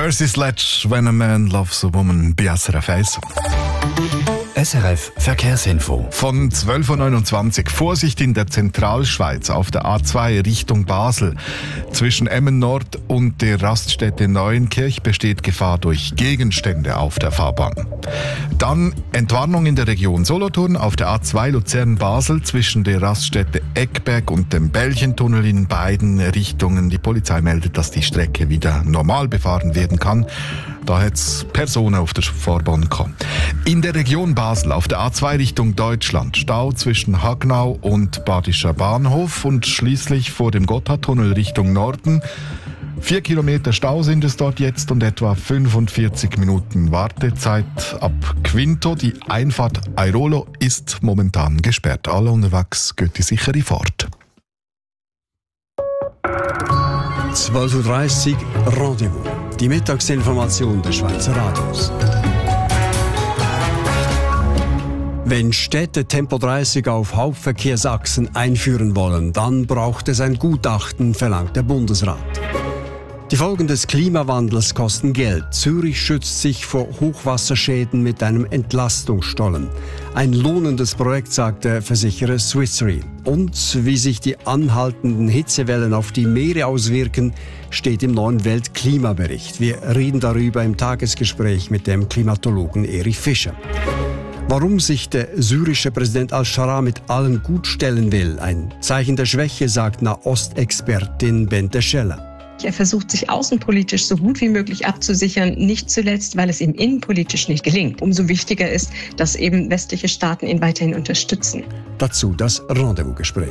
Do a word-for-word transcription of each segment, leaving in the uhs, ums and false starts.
Percy Sledge, When a Man Loves a Woman, bei S R F eins. S R F Verkehrsinfo. Von zwölf Uhr neunundzwanzig. Vorsicht in der Zentralschweiz auf der A zwei Richtung Basel. Zwischen Emmen Nord und der Raststätte Neuenkirch besteht Gefahr durch Gegenstände auf der Fahrbahn. Dann Entwarnung in der Region Solothurn auf der A zwei Luzern-Basel zwischen der Raststätte Eckberg und dem Bällchentunnel in beiden Richtungen. Die Polizei meldet, dass die Strecke wieder normal befahren werden kann. Da hat es Personen auf der Fahrbahn gehabt. In der Region Basel auf der A zwei Richtung Deutschland Stau zwischen Hagnau und Badischer Bahnhof und schließlich vor dem Gotthardtunnel Richtung Norden. Vier Kilometer Stau sind es dort jetzt und etwa fünfundvierzig Minuten Wartezeit ab Quinto. Die Einfahrt Airolo ist momentan gesperrt. Alle unterwegs geht die sichere Fahrt. zwölf Uhr dreißig Rendezvous. Die Mittagsinformation des Schweizer Radios. Wenn Städte Tempo dreißig auf Hauptverkehrsachsen einführen wollen, dann braucht es ein Gutachten, verlangt der Bundesrat. Die Folgen des Klimawandels kosten Geld. Zürich schützt sich vor Hochwasserschäden mit einem Entlastungsstollen. Ein lohnendes Projekt, sagt der Versicherer Swiss Re. Und wie sich die anhaltenden Hitzewellen auf die Meere auswirken, steht im neuen Weltklimabericht. Wir reden darüber im Tagesgespräch mit dem Klimatologen Erich Fischer. Warum sich der syrische Präsident al-Shara mit allen gut stellen will, ein Zeichen der Schwäche, sagt Nahostexpertin Bente Scheller. Er versucht, sich außenpolitisch so gut wie möglich abzusichern, nicht zuletzt, weil es ihm innenpolitisch nicht gelingt. Umso wichtiger ist, dass eben westliche Staaten ihn weiterhin unterstützen. Dazu das Rendezvous-Gespräch.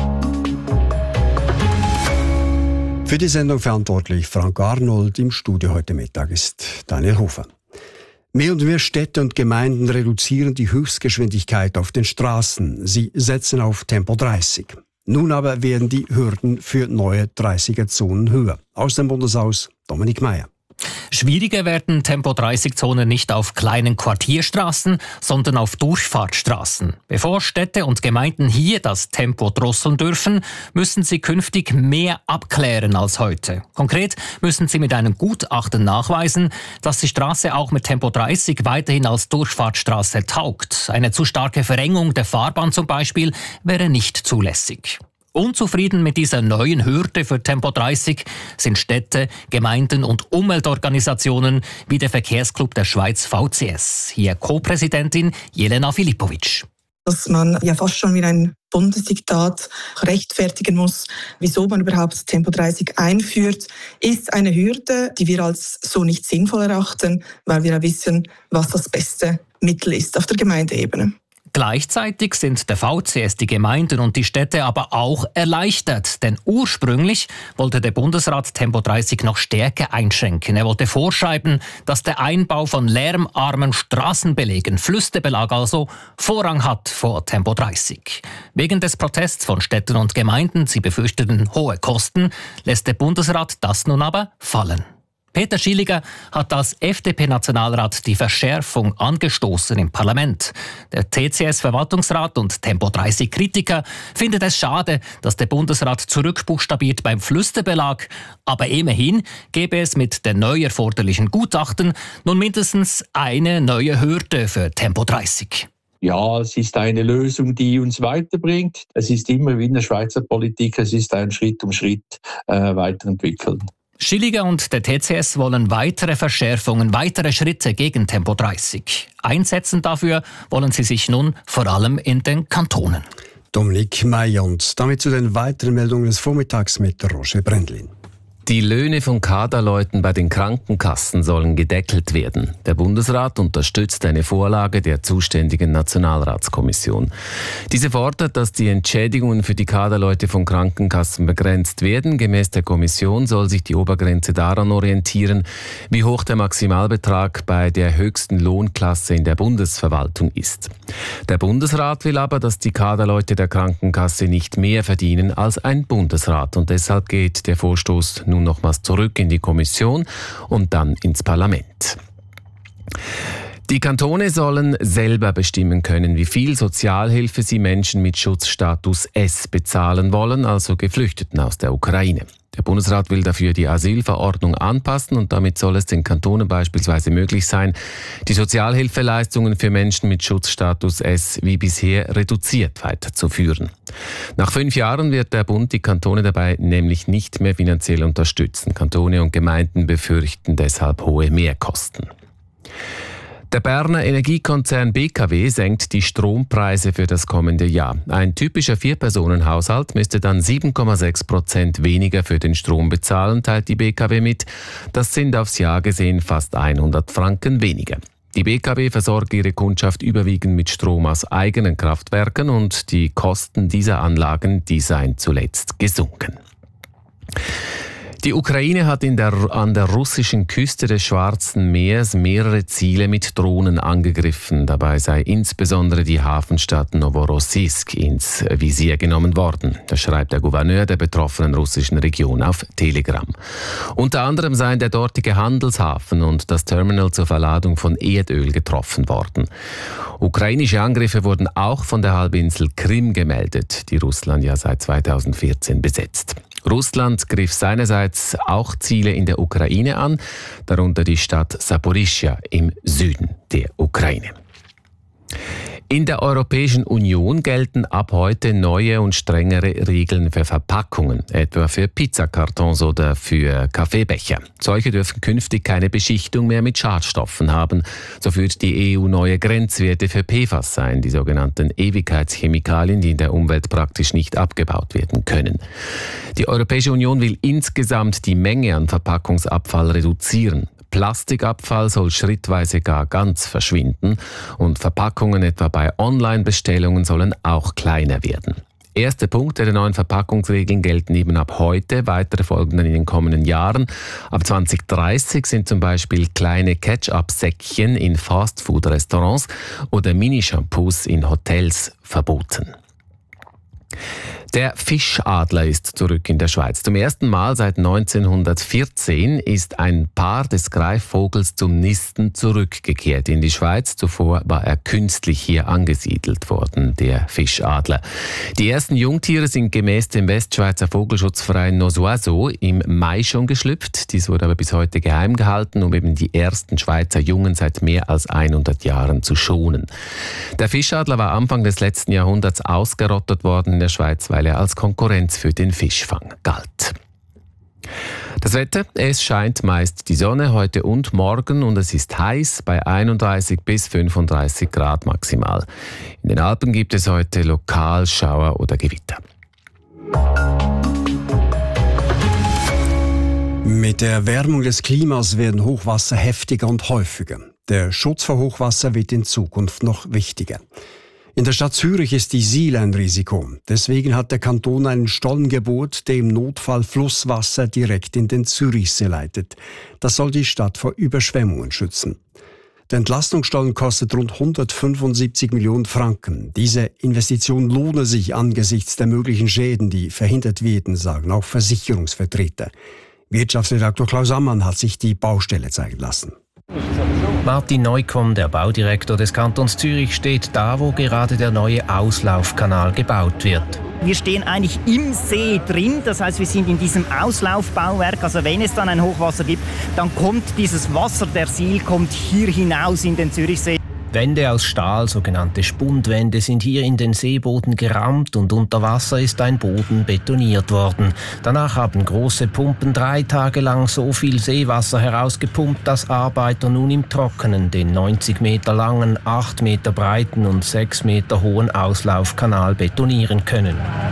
Für die Sendung verantwortlich Frank Arnold. Im Studio heute Mittag ist Daniel Hofer. Mehr und mehr Städte und Gemeinden reduzieren die Höchstgeschwindigkeit auf den Straßen. Sie setzen auf Tempo dreißig. Nun aber werden die Hürden für neue dreißiger-Zonen höher. Aus dem Bundeshaus Dominik Meier. Schwieriger werden Tempo dreißig Zonen nicht auf kleinen Quartierstraßen, sondern auf Durchfahrtsstraßen. Bevor Städte und Gemeinden hier das Tempo drosseln dürfen, müssen sie künftig mehr abklären als heute. Konkret müssen sie mit einem Gutachten nachweisen, dass die Straße auch mit Tempo dreißig weiterhin als Durchfahrtsstraße taugt. Eine zu starke Verengung der Fahrbahn zum Beispiel wäre nicht zulässig. Unzufrieden mit dieser neuen Hürde für Tempo dreißig sind Städte, Gemeinden und Umweltorganisationen wie der Verkehrsclub der Schweiz V C S. Hier Co-Präsidentin Jelena Filipovic. Dass man ja fast schon wie ein Bundesdiktat rechtfertigen muss, wieso man überhaupt Tempo dreißig einführt, ist eine Hürde, die wir als so nicht sinnvoll erachten, weil wir ja wissen, was das beste Mittel ist auf der Gemeindeebene. Gleichzeitig sind der V C S, die Gemeinden und die Städte aber auch erleichtert. Denn ursprünglich wollte der Bundesrat Tempo dreißig noch stärker einschränken. Er wollte vorschreiben, dass der Einbau von lärmarmen Straßenbelägen, Flüsterbelag also, Vorrang hat vor Tempo dreißig. Wegen des Protests von Städten und Gemeinden, sie befürchteten hohe Kosten, lässt der Bundesrat das nun aber fallen. Peter Schilliger hat als F D P-Nationalrat die Verschärfung angestoßen im Parlament. Der T C S-Verwaltungsrat und Tempo dreißig-Kritiker findet es schade, dass der Bundesrat zurückbuchstabiert beim Flüsterbelag. Aber immerhin gäbe es mit den neu erforderlichen Gutachten nun mindestens eine neue Hürde für Tempo dreißig. Ja, es ist eine Lösung, die uns weiterbringt. Es ist immer wie in der Schweizer Politik, es ist ein Schritt um Schritt äh, weiterentwickeln. Schilliger und der T C S wollen weitere Verschärfungen, weitere Schritte gegen Tempo dreißig. Einsetzen dafür wollen sie sich nun vor allem in den Kantonen. Dominik Meier und damit zu den weiteren Meldungen des Vormittags mit Roger Brendlin. Die Löhne von Kaderleuten bei den Krankenkassen sollen gedeckelt werden. Der Bundesrat unterstützt eine Vorlage der zuständigen Nationalratskommission. Diese fordert, dass die Entschädigungen für die Kaderleute von Krankenkassen begrenzt werden. Gemäß der Kommission soll sich die Obergrenze daran orientieren, wie hoch der Maximalbetrag bei der höchsten Lohnklasse in der Bundesverwaltung ist. Der Bundesrat will aber, dass die Kaderleute der Krankenkasse nicht mehr verdienen als ein Bundesrat. Und deshalb geht der Vorstoß nun nochmals zurück in die Kommission und dann ins Parlament. Die Kantone sollen selber bestimmen können, wie viel Sozialhilfe sie Menschen mit Schutzstatus S bezahlen wollen, also Geflüchteten aus der Ukraine. Der Bundesrat will dafür die Asylverordnung anpassen und damit soll es den Kantonen beispielsweise möglich sein, die Sozialhilfeleistungen für Menschen mit Schutzstatus S wie bisher reduziert weiterzuführen. Nach fünf Jahren wird der Bund die Kantone dabei nämlich nicht mehr finanziell unterstützen. Kantone und Gemeinden befürchten deshalb hohe Mehrkosten. Der Berner Energiekonzern B K W senkt die Strompreise für das kommende Jahr. Ein typischer Vier-Personen-Haushalt müsste dann sieben Komma sechs Prozent weniger für den Strom bezahlen, teilt die B K W mit. Das sind aufs Jahr gesehen fast hundert Franken weniger. Die B K W versorgt ihre Kundschaft überwiegend mit Strom aus eigenen Kraftwerken und die Kosten dieser Anlagen, die seien zuletzt gesunken. Die Ukraine hat in der, an der russischen Küste des Schwarzen Meeres mehrere Ziele mit Drohnen angegriffen. Dabei sei insbesondere die Hafenstadt Novorossiysk ins Visier genommen worden. Das schreibt der Gouverneur der betroffenen russischen Region auf Telegram. Unter anderem seien der dortige Handelshafen und das Terminal zur Verladung von Erdöl getroffen worden. Ukrainische Angriffe wurden auch von der Halbinsel Krim gemeldet, die Russland ja seit zweitausendvierzehn besetzt. Russland griff seinerseits auch Ziele in der Ukraine an, darunter die Stadt Saporischschja im Süden der Ukraine. In der Europäischen Union gelten ab heute neue und strengere Regeln für Verpackungen, etwa für Pizzakartons oder für Kaffeebecher. Solche dürfen künftig keine Beschichtung mehr mit Schadstoffen haben. So führt die E U neue Grenzwerte für P F A S ein, die sogenannten Ewigkeitschemikalien, die in der Umwelt praktisch nicht abgebaut werden können. Die Europäische Union will insgesamt die Menge an Verpackungsabfall reduzieren. Plastikabfall soll schrittweise gar ganz verschwinden und Verpackungen etwa bei Online-Bestellungen sollen auch kleiner werden. Erste Punkte der neuen Verpackungsregeln gelten eben ab heute, weitere folgen dann in den kommenden Jahren. Ab zwanzig dreißig sind zum Beispiel kleine Ketchup-Säckchen in Fastfood-Restaurants oder Mini-Shampoos in Hotels verboten. Der Fischadler ist zurück in der Schweiz. Zum ersten Mal seit neunzehnhundertvierzehn ist ein Paar des Greifvogels zum Nisten zurückgekehrt in die Schweiz. Zuvor war er künstlich hier angesiedelt worden, der Fischadler. Die ersten Jungtiere sind gemäß dem Westschweizer Vogelschutzverein Nos Oiseaux im Mai schon geschlüpft. Dies wurde aber bis heute geheim gehalten, um eben die ersten Schweizer Jungen seit mehr als hundert Jahren zu schonen. Der Fischadler war Anfang des letzten Jahrhunderts ausgerottet worden in der Schweiz, weil er als Konkurrenz für den Fischfang galt. Das Wetter, es scheint meist die Sonne heute und morgen und es ist heiß bei einunddreißig bis fünfunddreißig Grad maximal. In den Alpen gibt es heute lokal Schauer oder Gewitter. Mit der Erwärmung des Klimas werden Hochwasser heftiger und häufiger. Der Schutz vor Hochwasser wird in Zukunft noch wichtiger. In der Stadt Zürich ist die Sihl ein Risiko. Deswegen hat der Kanton einen Stollen gebaut, der im Notfall Flusswasser direkt in den Zürichsee leitet. Das soll die Stadt vor Überschwemmungen schützen. Der Entlastungsstollen kostet rund hundertfünfundsiebzig Millionen Franken. Diese Investition lohne sich angesichts der möglichen Schäden, die verhindert werden, sagen auch Versicherungsvertreter. Wirtschaftsredaktor Klaus Ammann hat sich die Baustelle zeigen lassen. Martin Neukomm, der Baudirektor des Kantons Zürich, steht da, wo gerade der neue Auslaufkanal gebaut wird. Wir stehen eigentlich im See drin, das heißt, wir sind in diesem Auslaufbauwerk. Also wenn es dann ein Hochwasser gibt, dann kommt dieses Wasser der Sihl kommt hier hinaus in den Zürichsee. Wände aus Stahl, sogenannte Spundwände, sind hier in den Seeboden gerammt und unter Wasser ist ein Boden betoniert worden. Danach haben große Pumpen drei Tage lang so viel Seewasser herausgepumpt, dass Arbeiter nun im Trockenen den neunzig Meter langen, acht Meter breiten und sechs Meter hohen Auslaufkanal betonieren können.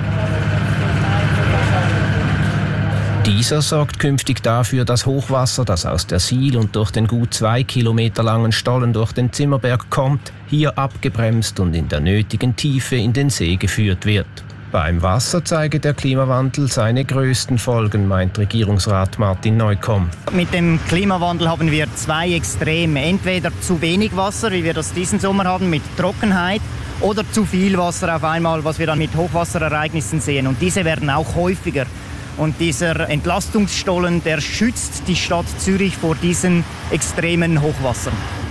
Dieser sorgt künftig dafür, dass Hochwasser, das aus der Sihl und durch den gut zwei Kilometer langen Stollen durch den Zimmerberg kommt, hier abgebremst und in der nötigen Tiefe in den See geführt wird. Beim Wasser zeige der Klimawandel seine größten Folgen, meint Regierungsrat Martin Neukomm. Mit dem Klimawandel haben wir zwei Extreme. Entweder zu wenig Wasser, wie wir das diesen Sommer haben, mit Trockenheit, oder zu viel Wasser auf einmal, was wir dann mit Hochwasserereignissen sehen. Und diese werden auch häufiger. Und dieser Entlastungsstollen, der schützt die Stadt Zürich vor diesen extremen Hochwassern.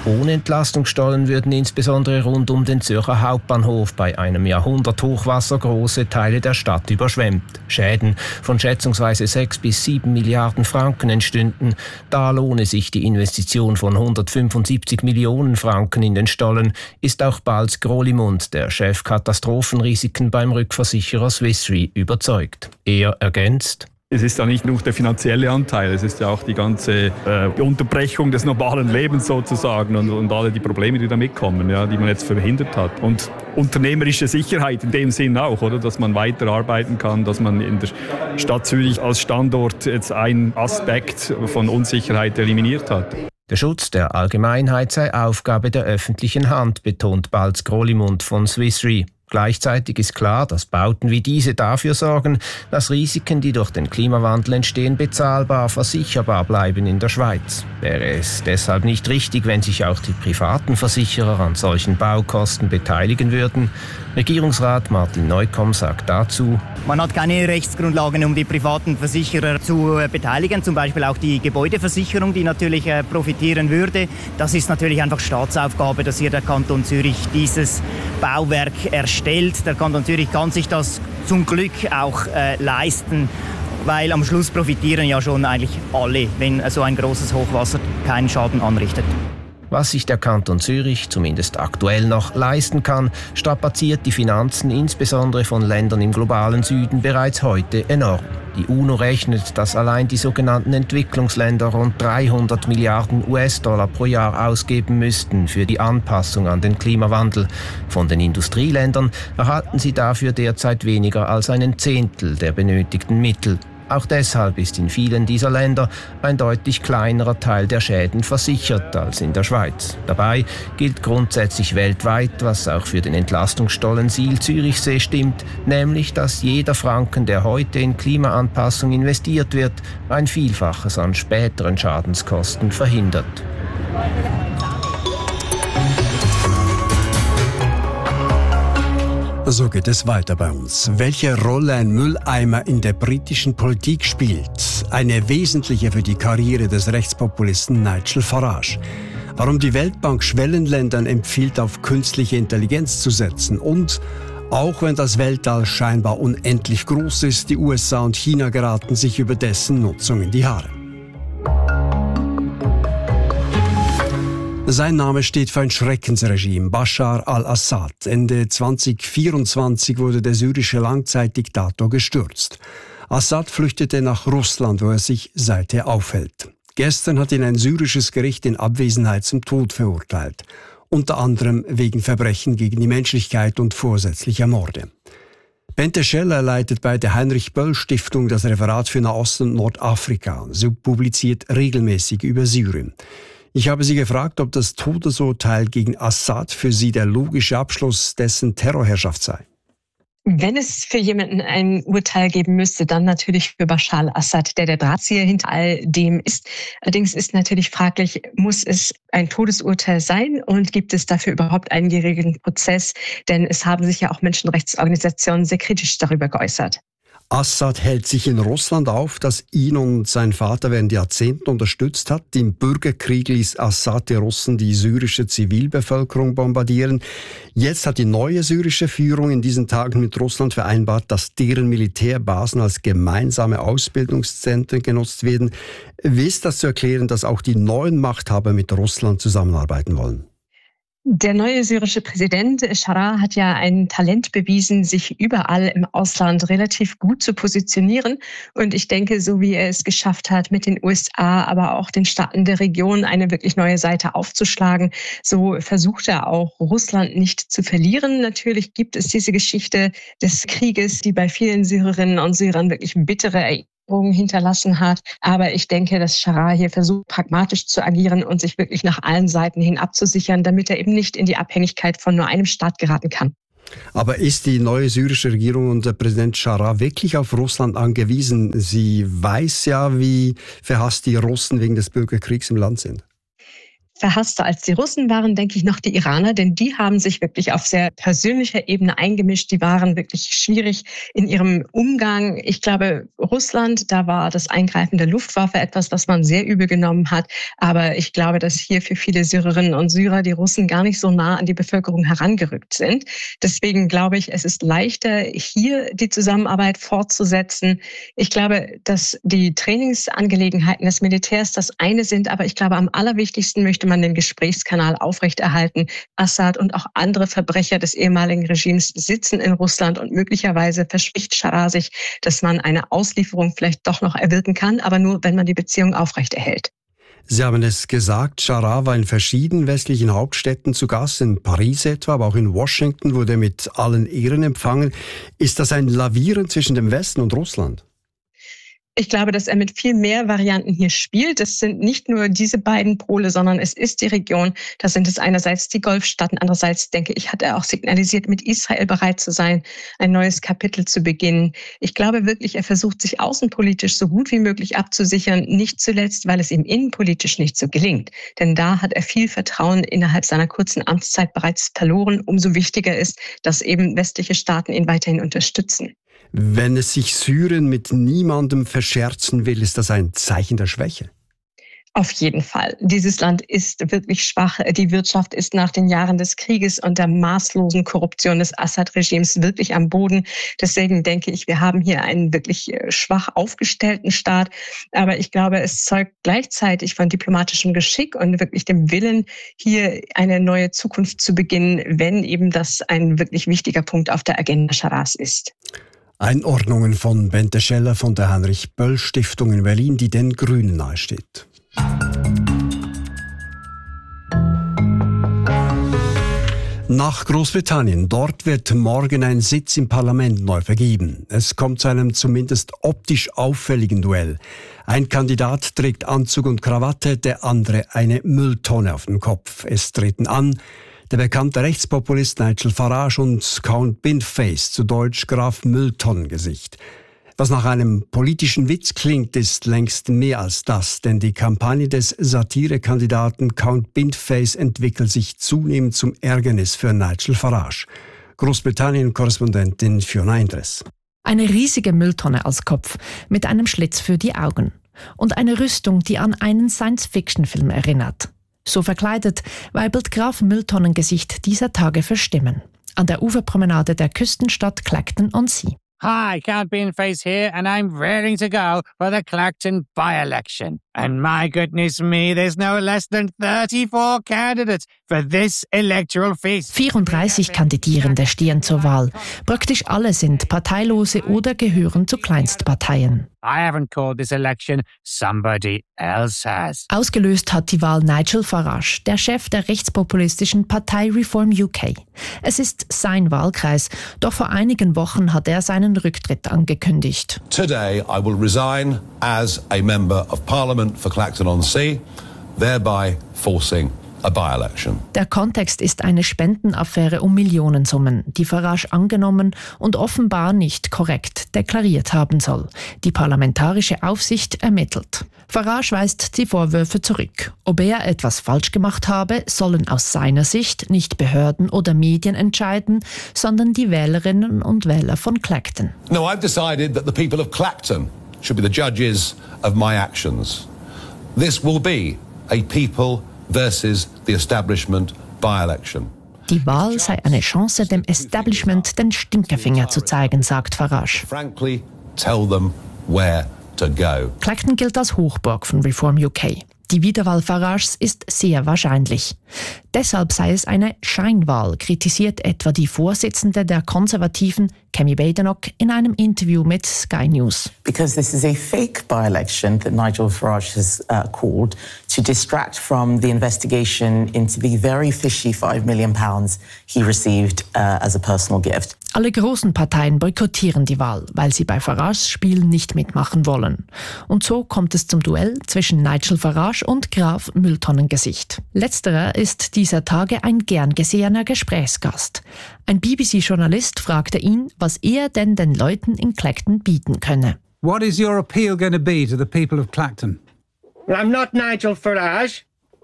Ohne Entlastungsstollen würden insbesondere rund um den Zürcher Hauptbahnhof bei einem Jahrhundert-Hochwasser große Teile der Stadt überschwemmt. Schäden von schätzungsweise sechs bis sieben Milliarden Franken entstünden. Da lohne sich die Investition von hundertfünfundsiebzig Millionen Franken in den Stollen, ist auch Balz Grolimund, der Chef Katastrophenrisiken beim Rückversicherer Swiss Re, überzeugt. Er ergänzt: Es ist ja nicht nur der finanzielle Anteil, es ist ja auch die ganze äh, die Unterbrechung des normalen Lebens sozusagen und, und alle die Probleme, die damit kommen, ja, die man jetzt verhindert hat. Und unternehmerische Sicherheit in dem Sinn auch, oder, dass man weiterarbeiten kann, dass man in der Stadt Zürich als Standort jetzt einen Aspekt von Unsicherheit eliminiert hat. Der Schutz der Allgemeinheit sei Aufgabe der öffentlichen Hand, betont Balz Grolimund von Swiss Re. Gleichzeitig ist klar, dass Bauten wie diese dafür sorgen, dass Risiken, die durch den Klimawandel entstehen, bezahlbar, versicherbar bleiben in der Schweiz. Wäre es deshalb nicht richtig, wenn sich auch die privaten Versicherer an solchen Baukosten beteiligen würden? Regierungsrat Martin Neukomm sagt dazu: Man hat keine Rechtsgrundlagen, um die privaten Versicherer zu beteiligen, zum Beispiel auch die Gebäudeversicherung, die natürlich äh, profitieren würde. Das ist natürlich einfach Staatsaufgabe, dass hier der Kanton Zürich dieses Bauwerk erstellt. Der Kanton Zürich kann sich das zum Glück auch äh, leisten, weil am Schluss profitieren ja schon eigentlich alle, wenn so ein großes Hochwasser keinen Schaden anrichtet. Was sich der Kanton Zürich zumindest aktuell noch leisten kann, strapaziert die Finanzen insbesondere von Ländern im globalen Süden bereits heute enorm. Die UNO rechnet, dass allein die sogenannten Entwicklungsländer rund dreihundert Milliarden U S-Dollar pro Jahr ausgeben müssten für die Anpassung an den Klimawandel. Von den Industrieländern erhalten sie dafür derzeit weniger als einen Zehntel der benötigten Mittel. Auch deshalb ist in vielen dieser Länder ein deutlich kleinerer Teil der Schäden versichert als in der Schweiz. Dabei gilt grundsätzlich weltweit, was auch für den Entlastungsstollen Siel Zürichsee stimmt, nämlich, dass jeder Franken, der heute in Klimaanpassung investiert wird, ein Vielfaches an späteren Schadenskosten verhindert. So geht es weiter bei uns. Welche Rolle ein Mülleimer in der britischen Politik spielt? Eine wesentliche für die Karriere des Rechtspopulisten Nigel Farage. Warum die Weltbank Schwellenländern empfiehlt, auf künstliche Intelligenz zu setzen. Und auch wenn das Weltall scheinbar unendlich groß ist, die U S A und China geraten sich über dessen Nutzung in die Haare. Sein Name steht für ein Schreckensregime, Bashar al-Assad. Ende zweitausendvierundzwanzig wurde der syrische Langzeitdiktator gestürzt. Assad flüchtete nach Russland, wo er sich seither aufhält. Gestern hat ihn ein syrisches Gericht in Abwesenheit zum Tod verurteilt. Unter anderem wegen Verbrechen gegen die Menschlichkeit und vorsätzlicher Morde. Bente Scheller leitet bei der Heinrich-Böll-Stiftung das Referat für Nahosten und Nordafrika. Sie publiziert regelmäßig über Syrien. Ich habe sie gefragt, ob das Todesurteil gegen Assad für sie der logische Abschluss dessen Terrorherrschaft sei. Wenn es für jemanden ein Urteil geben müsste, dann natürlich für Bashar al-Assad, der der Drahtzieher hinter all dem ist. Allerdings ist natürlich fraglich, muss es ein Todesurteil sein und gibt es dafür überhaupt einen geregelten Prozess? Denn es haben sich ja auch Menschenrechtsorganisationen sehr kritisch darüber geäußert. Assad hält sich in Russland auf, das ihn und sein Vater während Jahrzehnten unterstützt hat. Im Bürgerkrieg ließ Assad die Russen die syrische Zivilbevölkerung bombardieren. Jetzt hat die neue syrische Führung in diesen Tagen mit Russland vereinbart, dass deren Militärbasen als gemeinsame Ausbildungszentren genutzt werden. Wie ist das zu erklären, dass auch die neuen Machthaber mit Russland zusammenarbeiten wollen? Der neue syrische Präsident Sharaa hat ja ein Talent bewiesen, sich überall im Ausland relativ gut zu positionieren. Und ich denke, so wie er es geschafft hat, mit den U S A, aber auch den Staaten der Region eine wirklich neue Seite aufzuschlagen, so versucht er auch, Russland nicht zu verlieren. Natürlich gibt es diese Geschichte des Krieges, die bei vielen Syrerinnen und Syrern wirklich bittere Erinnerungen hinterlassen hat. Aber ich denke, dass Sharaa hier versucht, pragmatisch zu agieren und sich wirklich nach allen Seiten hin abzusichern, damit er eben nicht in die Abhängigkeit von nur einem Staat geraten kann. Aber ist die neue syrische Regierung und der Präsident Sharaa wirklich auf Russland angewiesen? Sie weiß ja, wie verhasst die Russen wegen des Bürgerkriegs im Land sind. verhasster als die Russen waren, denke ich, noch die Iraner, denn die haben sich wirklich auf sehr persönlicher Ebene eingemischt. Die waren wirklich schwierig in ihrem Umgang. Ich glaube, Russland, da war das Eingreifen der Luftwaffe etwas, was man sehr übel genommen hat. Aber ich glaube, dass hier für viele Syrerinnen und Syrer die Russen gar nicht so nah an die Bevölkerung herangerückt sind. Deswegen glaube ich, es ist leichter, hier die Zusammenarbeit fortzusetzen. Ich glaube, dass die Trainingsangelegenheiten des Militärs das eine sind, aber ich glaube, am allerwichtigsten möchte man den Gesprächskanal aufrechterhalten. Assad und auch andere Verbrecher des ehemaligen Regimes sitzen in Russland und möglicherweise verspricht Scharah sich, dass man eine Auslieferung vielleicht doch noch erwirken kann, aber nur, wenn man die Beziehung aufrechterhält. Sie haben es gesagt, Scharah war in verschiedenen westlichen Hauptstädten zu Gast, in Paris etwa, aber auch in Washington wurde er mit allen Ehren empfangen. Ist das ein Lavieren zwischen dem Westen und Russland? Ich glaube, dass er mit viel mehr Varianten hier spielt. Es sind nicht nur diese beiden Pole, sondern es ist die Region. Da sind es einerseits die Golfstaaten, andererseits, denke ich, hat er auch signalisiert, mit Israel bereit zu sein, ein neues Kapitel zu beginnen. Ich glaube wirklich, er versucht, sich außenpolitisch so gut wie möglich abzusichern, nicht zuletzt, weil es ihm innenpolitisch nicht so gelingt. Denn da hat er viel Vertrauen innerhalb seiner kurzen Amtszeit bereits verloren. Umso wichtiger ist, dass eben westliche Staaten ihn weiterhin unterstützen. Wenn es sich Syrien mit niemandem verscherzen will, ist das ein Zeichen der Schwäche? Auf jeden Fall. Dieses Land ist wirklich schwach. Die Wirtschaft ist nach den Jahren des Krieges und der maßlosen Korruption des Assad-Regimes wirklich am Boden. Deswegen denke ich, wir haben hier einen wirklich schwach aufgestellten Staat. Aber ich glaube, es zeugt gleichzeitig von diplomatischem Geschick und wirklich dem Willen, hier eine neue Zukunft zu beginnen, wenn eben das ein wirklich wichtiger Punkt auf der Agenda Scharahs ist. Einordnungen von Bente Scheller von der Heinrich-Böll-Stiftung in Berlin, die den Grünen nahesteht. Nach Großbritannien. Dort wird morgen ein Sitz im Parlament neu vergeben. Es kommt zu einem zumindest optisch auffälligen Duell. Ein Kandidat trägt Anzug und Krawatte, der andere eine Mülltonne auf dem Kopf. Es treten an der bekannte Rechtspopulist Nigel Farage und Count Bindface, zu Deutsch Graf Mülltonnengesicht. Was nach einem politischen Witz klingt, ist längst mehr als das, denn die Kampagne des Satirekandidaten Count Bindface entwickelt sich zunehmend zum Ärgernis für Nigel Farage. Großbritannien-Korrespondentin Fiona Endres. Eine riesige Mülltonne als Kopf mit einem Schlitz für die Augen und eine Rüstung, die an einen Science-Fiction-Film erinnert. So verkleidet weibelt Graf Mülltonnengesicht dieser Tage für Stimmen. An der Uferpromenade der Küstenstadt Clacton-on-Sea. Hi, Count Bindface here, and I'm raring to go for the Clacton by-election. And my goodness me, there's no less than thirty-four candidates for this electoral feast. vierunddreißig Kandidierende stehen zur Wahl. Praktisch alle sind Parteilose oder gehören zu Kleinstparteien. I haven't called this election, somebody else has. Ausgelöst hat die Wahl Nigel Farage, der Chef der rechtspopulistischen Partei Reform U K. Es ist sein Wahlkreis, doch vor einigen Wochen hat er seinen Rücktritt angekündigt. Today I will resign as a member of Parliament for Clacton-on-Sea, thereby forcing a by-election. Der Kontext ist eine Spendenaffäre um Millionensummen, die Farage angenommen und offenbar nicht korrekt deklariert haben soll. Die parlamentarische Aufsicht ermittelt. Farage weist die Vorwürfe zurück. Ob er etwas falsch gemacht habe, sollen aus seiner Sicht nicht Behörden oder Medien entscheiden, sondern die Wählerinnen und Wähler von Clacton. No, I've decided that the people of Clacton should be the judges of my actions. This will be a people versus the establishment by-election. Die Wahl sei eine Chance, dem Establishment den Stinkefinger zu zeigen, sagt Farage. Frankly, tell them where to go. Clacton gilt als Hochburg von Reform U K. Die Wiederwahl Farages ist sehr wahrscheinlich. Deshalb sei es eine Scheinwahl, kritisiert etwa die Vorsitzende der Konservativen, Kemi Badenoch, in einem Interview mit Sky News. Because this is a fake by-election that Nigel Farage has uh, called to distract from the investigation into the very fishy five million pounds he received uh, as a personal gift. Alle großen Parteien boykottieren die Wahl, weil sie bei Farages Spiel nicht mitmachen wollen. Und so kommt es zum Duell zwischen Nigel Farage und Graf Mülltonnengesicht. Letzterer ist dieser Tage ein gern gesehener Gesprächsgast. Ein B B C-Journalist fragte ihn, was er denn den Leuten in Clacton bieten könne. What is your appeal going to be to the people of Clacton? I'm not Nigel Farage.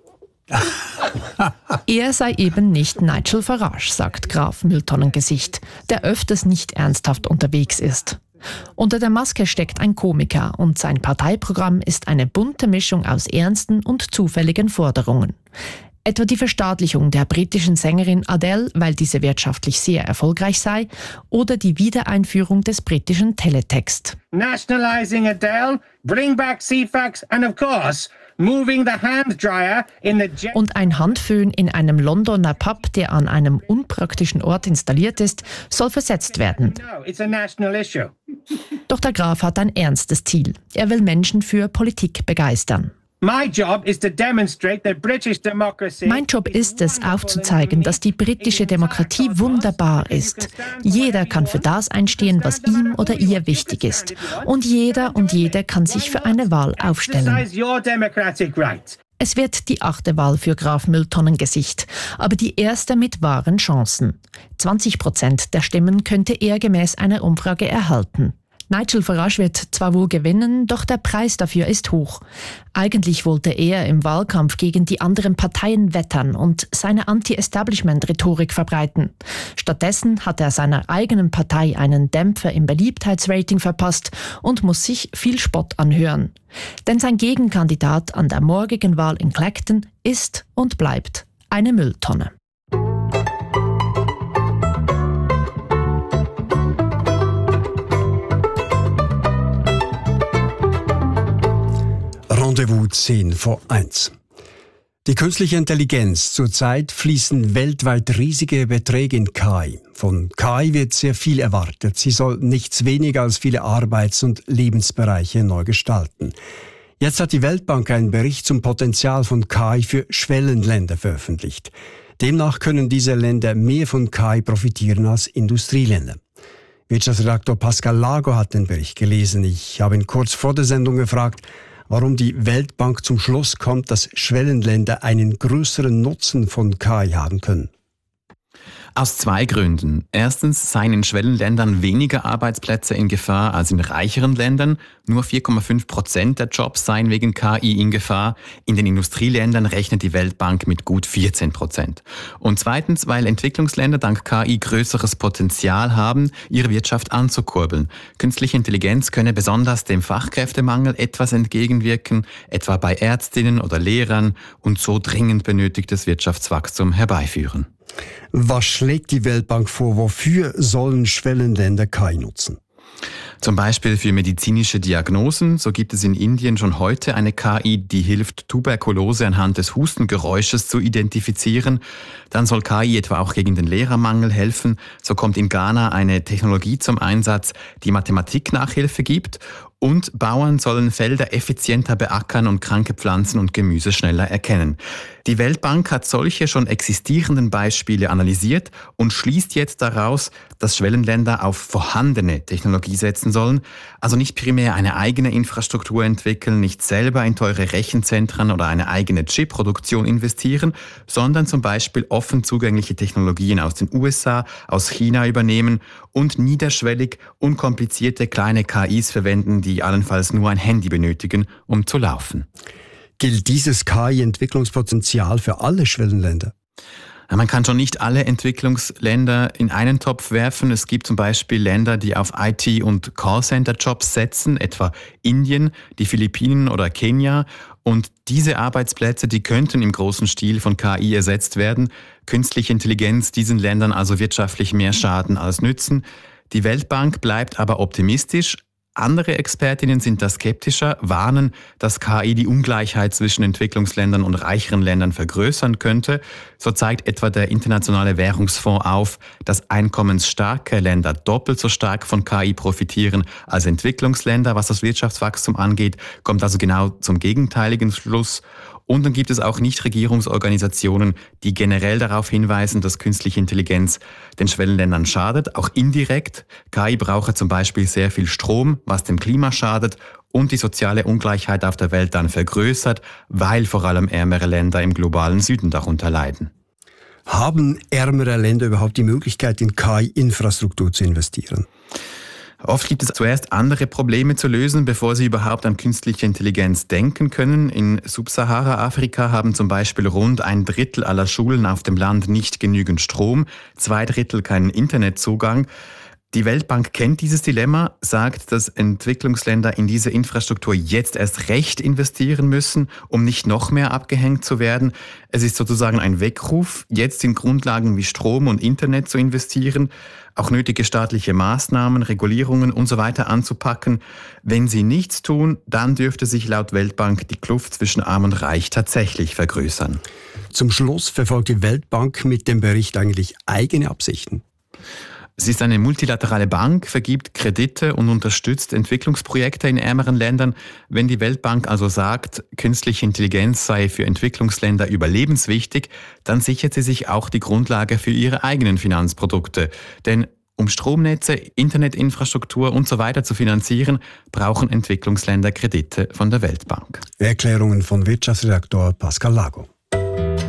Er sei eben nicht Nigel Farage, sagt Graf Mülltonnengesicht, der öfters nicht ernsthaft unterwegs ist. Unter der Maske steckt ein Komiker und sein Parteiprogramm ist eine bunte Mischung aus ernsten und zufälligen Forderungen. Etwa die Verstaatlichung der britischen Sängerin Adele, weil diese wirtschaftlich sehr erfolgreich sei, oder die Wiedereinführung des britischen Teletext. Nationalizing Adele, bring back C FAX and of course moving the hand dryer in the Und ein Handföhn in einem Londoner Pub, der an einem unpraktischen Ort installiert ist, soll versetzt werden. No, it's a national issue. Doch der Graf hat ein ernstes Ziel. Er will Menschen für Politik begeistern. My job is to demonstrate that British democracy. Mein Job ist es, aufzuzeigen, dass die britische Demokratie wunderbar ist. Jeder kann für das einstehen, was ihm oder ihr wichtig ist. Und jeder und jede kann sich für eine Wahl aufstellen. Es wird die achte Wahl für Graf Mülltonnengesicht, aber die erste mit wahren Chancen. zwanzig Prozent der Stimmen könnte er gemäß einer Umfrage erhalten. Nigel Farage wird zwar wohl gewinnen, doch der Preis dafür ist hoch. Eigentlich wollte er im Wahlkampf gegen die anderen Parteien wettern und seine Anti-Establishment-Rhetorik verbreiten. Stattdessen hat er seiner eigenen Partei einen Dämpfer im Beliebtheitsrating verpasst und muss sich viel Spott anhören. Denn sein Gegenkandidat an der morgigen Wahl in Clacton ist und bleibt eine Mülltonne. Rendezvous zehn vor eins. Die künstliche Intelligenz. Zurzeit fließen weltweit riesige Beträge in K I. Von K I wird sehr viel erwartet. Sie soll nichts weniger als viele Arbeits- und Lebensbereiche neu gestalten. Jetzt hat die Weltbank einen Bericht zum Potenzial von K I für Schwellenländer veröffentlicht. Demnach können diese Länder mehr von K I profitieren als Industrieländer. Wirtschaftsredaktor Pascal Lago hat den Bericht gelesen. Ich habe ihn kurz vor der Sendung gefragt, warum die Weltbank zum Schluss kommt, dass Schwellenländer einen größeren Nutzen von K I haben können. Aus zwei Gründen. Erstens seien in Schwellenländern weniger Arbeitsplätze in Gefahr als in reicheren Ländern. Nur vier Komma fünf Prozent der Jobs seien wegen K I in Gefahr. In den Industrieländern rechnet die Weltbank mit gut vierzehn Prozent. Und zweitens, weil Entwicklungsländer dank K I größeres Potenzial haben, ihre Wirtschaft anzukurbeln. Künstliche Intelligenz könne besonders dem Fachkräftemangel etwas entgegenwirken, etwa bei Ärztinnen oder Lehrern, und so dringend benötigtes Wirtschaftswachstum herbeiführen. Was schlägt die Weltbank vor? Wofür sollen Schwellenländer K I nutzen? Zum Beispiel für medizinische Diagnosen. So gibt es in Indien schon heute eine K I, die hilft, Tuberkulose anhand des Hustengeräusches zu identifizieren. Dann soll K I etwa auch gegen den Lehrermangel helfen. So kommt in Ghana eine Technologie zum Einsatz, die Mathematiknachhilfe gibt. Und Bauern sollen Felder effizienter beackern und kranke Pflanzen und Gemüse schneller erkennen. Die Weltbank hat solche schon existierenden Beispiele analysiert und schließt jetzt daraus, dass Schwellenländer auf vorhandene Technologie setzen sollen, also nicht primär eine eigene Infrastruktur entwickeln, nicht selber in teure Rechenzentren oder eine eigene Chip-Produktion investieren, sondern zum Beispiel offen zugängliche Technologien aus den U S A, aus China übernehmen und niederschwellig unkomplizierte kleine K Is verwenden, die allenfalls nur ein Handy benötigen, um zu laufen. Gilt dieses K I-Entwicklungspotenzial für alle Schwellenländer? Man kann schon nicht alle Entwicklungsländer in einen Topf werfen. Es gibt zum Beispiel Länder, die auf I T- und Callcenter-Jobs setzen, etwa Indien, die Philippinen oder Kenia. Und diese Arbeitsplätze, die könnten im großen Stil von K I ersetzt werden. Künstliche Intelligenz diesen Ländern also wirtschaftlich mehr schaden als nützen. Die Weltbank bleibt aber optimistisch. Andere Expertinnen sind da skeptischer, warnen, dass K I die Ungleichheit zwischen Entwicklungsländern und reicheren Ländern vergrößern könnte. So zeigt etwa der Internationale Währungsfonds auf, dass einkommensstarke Länder doppelt so stark von K I profitieren als Entwicklungsländer. Was das Wirtschaftswachstum angeht, kommt also genau zum gegenteiligen Schluss. Und dann gibt es auch Nichtregierungsorganisationen, die generell darauf hinweisen, dass künstliche Intelligenz den Schwellenländern schadet, auch indirekt. K I brauche zum Beispiel sehr viel Strom, was dem Klima schadet und die soziale Ungleichheit auf der Welt dann vergrößert, weil vor allem ärmere Länder im globalen Süden darunter leiden. Haben ärmere Länder überhaupt die Möglichkeit, in K I-Infrastruktur zu investieren? Oft gibt es zuerst andere Probleme zu lösen, bevor sie überhaupt an künstliche Intelligenz denken können. In Subsahara-Afrika haben zum Beispiel rund ein Drittel aller Schulen auf dem Land nicht genügend Strom, zwei Drittel keinen Internetzugang. Die Weltbank kennt dieses Dilemma, sagt, dass Entwicklungsländer in diese Infrastruktur jetzt erst recht investieren müssen, um nicht noch mehr abgehängt zu werden. Es ist sozusagen ein Weckruf, jetzt in Grundlagen wie Strom und Internet zu investieren, auch nötige staatliche Maßnahmen, Regulierungen und so weiter anzupacken. Wenn sie nichts tun, dann dürfte sich laut Weltbank die Kluft zwischen Arm und Reich tatsächlich vergrößern. Zum Schluss verfolgt die Weltbank mit dem Bericht eigentlich eigene Absichten. Sie ist eine multilaterale Bank, vergibt Kredite und unterstützt Entwicklungsprojekte in ärmeren Ländern. Wenn die Weltbank also sagt, künstliche Intelligenz sei für Entwicklungsländer überlebenswichtig, dann sichert sie sich auch die Grundlage für ihre eigenen Finanzprodukte. Denn um Stromnetze, Internetinfrastruktur und so weiter zu finanzieren, brauchen Entwicklungsländer Kredite von der Weltbank. Erklärungen von Wirtschaftsredaktor Pascal Lago.